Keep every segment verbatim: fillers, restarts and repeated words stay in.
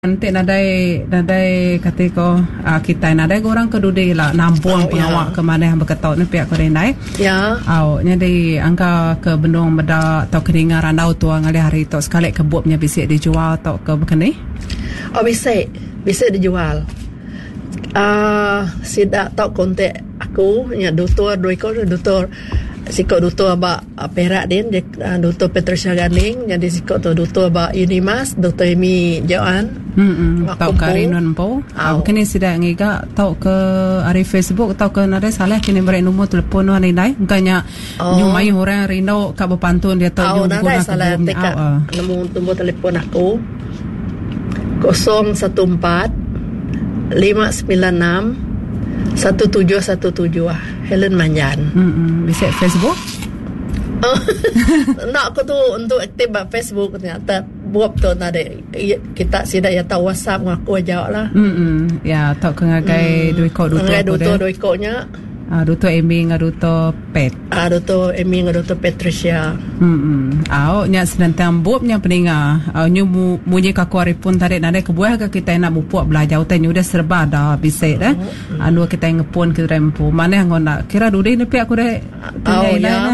Nanti nadai nadai katiko uh, kita nadai orang kedudi lah nampung oh, pengawak ya. Ke mana yang berketat ni pihak kedai naik. Ya. Au nyadi angka ke bendung beda atau keninga randau tu ngali hari tu sekali kebubnya bisa dijual atau ke bekeni? Oh bisa, bisa dijual. Ah uh, sida tak kontak aku nya doktor doi ko doktor siko doktor ba Perak din uh, doktor Patricia Ganing jadi siko tu doktor ba Unimas doktor Emi Joan. Hmm, tau ke Rinon po. Ah, kini sida ngiga tau ke ari Facebook tau ke nade salah kini beri nombor telefon anu nai. Engkanya oh. Nyumai orang Rino ka Bepantun dia tau oh, guna salah teka uh. nombor nombor telefon aku kosong satu empat lima sembilan enam satu tujuh satu tujuh Helen Manjan. Hmm, bisa Facebook? Oh, nak aku tu untuk aktif Facebook ternyata buat tu tadi kita sida ya tahu WhatsApp ngaku aja lah. Hmm, ya tak kengagai dua kod dua kod dua dua kodnya. Ah, Duto Emi ngaduto Pet. Ah, Duto Emi ngaduto Patricia. Hmm, ah, nya sedang buatnya peninga. Ah, nyu munyi ka kuari pun tarik nade kebuah ke kita nak buat belajar utai udah serba dah bisa dah. Anu kita ngepun ke rempu. Mana yang nak kira dudi ni pihak aku dah. Oh ya.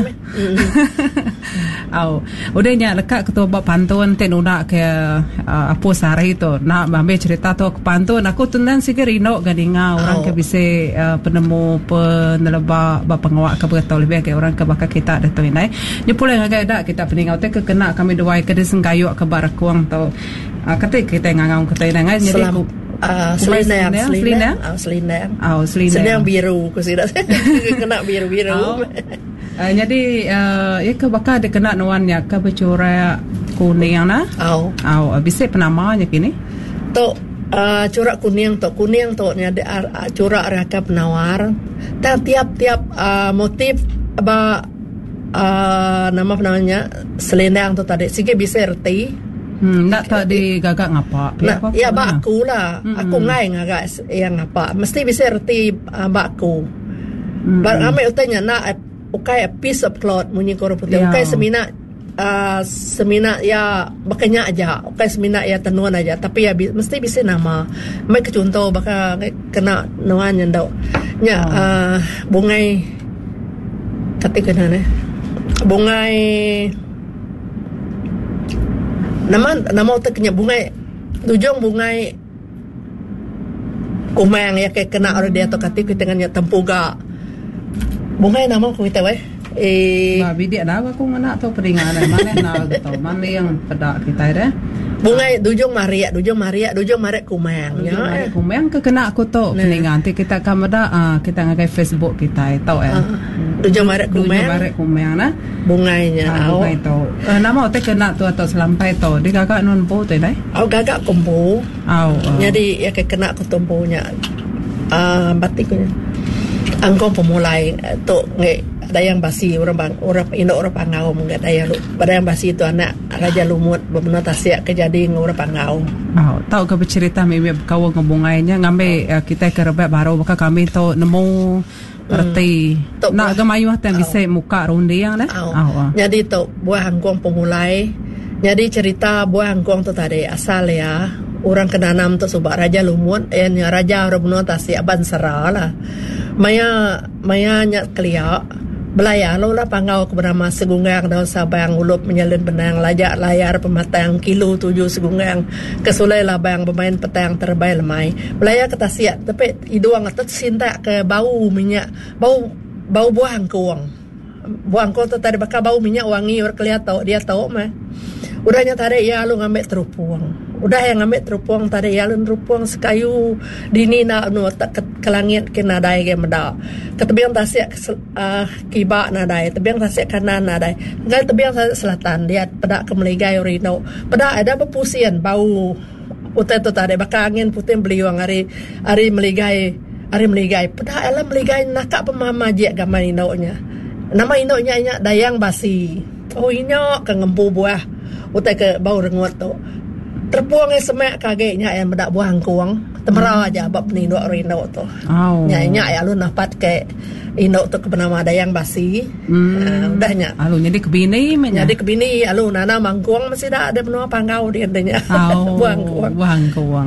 Au, udah nya lekat ketua bab pantun ten unak ke uh, apa sehari tu nak ambil cerita tu ke pantun aku tunan sikit rino gadinga orang ke bisa uh, penemu penelaba bab pengawak ke bertau lebih ke orang ke bakal kita ada tu ini ni pula ngagai dak kita peningau te ke kena kami dua ke disengkayu ke barakuang tu uh, kata kita ngangau kata ngai jadi aku Uh, selendang, selendang, oh, selendang, oh, selendang, selendang biru, aku sih kena biru biru. Oh. Uh, jadi uh, ya ke bakal ada kena nuannya ke bercorak kuning na. Oh, oh, bisa penamanya kini. To uh, corak kuning to kuning to nya ada uh, corak raka penawar. Dan tiap-tiap uh, motif apa uh, nama penamanya selendang to tadi. Sikit bisa erti. Hmm, nak tak digagak ngapa? Nah, apa ya bakku lah. Hmm. Aku ngai ngagak yang ngapa. Mesti bisa erti uh, bakku. Hmm. Bar ame utanya nak ukai a piece of cloth munyi koro putih. Yeah. Ukai semina uh, semina ya bakanya aja. Ukai semina ya tenuan aja. Tapi ya bi, mesti bisa nama. Mai ke contoh baka kena nuan yang dau. Nya oh. uh, bungai kati kena ne. Bungai Nama nama utaknya bungai tujung bungai kumang ya kayak kena orang dia atau katik kita dengan tempuga bungai nama aku kita weh eh babi dia dah aku mana atau peringatan mana nak tahu mana yang pada kita dah bungai dujung Maria dujung Maria dujung Maria kumang ya eh. Kumang ke kena aku tu peningan nanti kita kamera uh, kita ngagai Facebook kita tahu eh uh, dujung Maria kumang dujung Maria kumang nah bungainya uh, bungai tu uh, nama tu kena tu atau selampai tu di gagak non po tu dah oh gagak kumpu oh uh. jadi ya kayak kena aku tumpunya ah uh, batiknya angkong pemulai tu nge ada yang basi orang bang orang Indo orang Pangau enggak ada yang pada yang basi itu anak Raja Lumut bebenah tasya kejadi orang Pangau. Oh, tahu ke bercerita mimi kau ngebungainya ngambil oh. uh, kita ke rebek baru maka kami tu nemu erti hmm. nak gemayu yang bisa oh. muka rundi yang dah. Oh. Oh, oh. Jadi tu buah angkong pemulai. Jadi cerita buah angkong tu tadi asal ya orang kenanam tu subak Raja Lumut yang Raja bebenah tasya bansara lah. Maya maya nyak kelia belaya lo lah Pangau ke bernama Segunggang daun Sabang ulup menyalin benang lajak layar pematang kilo tujuh Segunggang kesulai lah bang bermain petang terbaik lemai belaya kata siap tapi hidung atas cinta ke bau minyak bau bau buah angkuang buah angkuang tu tadi bakal bau minyak wangi orang kelihatan dia tahu mah udahnya tadi ya lu ngambil terupuang udah yang ngambil terupuang tadi ya lu terupuang sekayu dini nak nu tak ke, ke langit ke nadai ke meda ke tebiang tasik uh, kibak nadai tebiang tasik kanan nadai ngai tebiang tasik selatan dia pada ke meligai rino pada ada bepusian bau utai tu tadi bakal angin putih beliung hari hari meligai hari meligai pada ala meligai nakak pemama je gambar inonya nama inonya nya dayang basi oh inyo ke ngempu buah utai ke bau rengut tu terpuang yang semak kageknya yang mendak buah angkuang temera aja bab ni dok rino tu. Oh. Nya ya lu napat ke indok tu kebenama ada yang basi. Hmm. Uh, udahnya. Alu jadi kebini menya. Jadi kebini alu nana mangkuang masih dak ada benua panggau dia adanya. Oh, buah angkuang. Buah angkuang.